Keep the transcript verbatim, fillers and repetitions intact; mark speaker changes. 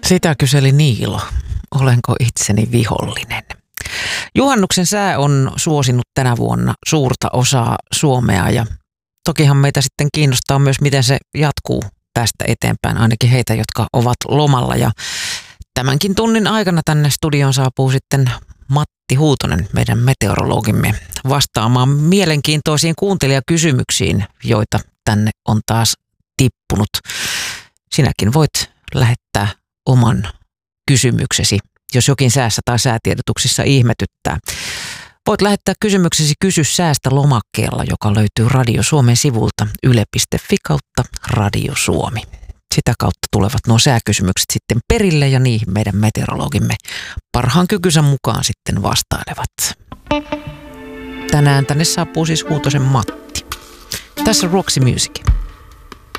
Speaker 1: Sitä kyseli Niilo. Olenko itseni vihollinen? Juhannuksen sää on suosinut tänä vuonna suurta osaa Suomea ja tokihan meitä sitten kiinnostaa myös, miten se jatkuu tästä eteenpäin, ainakin heitä, jotka ovat lomalla. Ja tämänkin tunnin aikana tänne studioon saapuu sitten Matti Huutonen, meidän meteorologimme, vastaamaan mielenkiintoisiin kuuntelijakysymyksiin, joita tänne on taas tippunut. Sinäkin voit lähettää oman kysymyksesi, jos jokin säässä tai säätiedotuksissa ihmetyttää. Voit lähettää kysymyksesi Kysy säästä -lomakkeella, joka löytyy Radio Suomen sivulta yle piste fi kautta Radio Suomi. Sitä kautta tulevat nuo sääkysymykset sitten perille ja niihin meidän meteorologimme parhaan kykynsä mukaan sitten vastailevat. Tänään tänne saapuu siis Huutosen Matti. Tässä Roxy Music.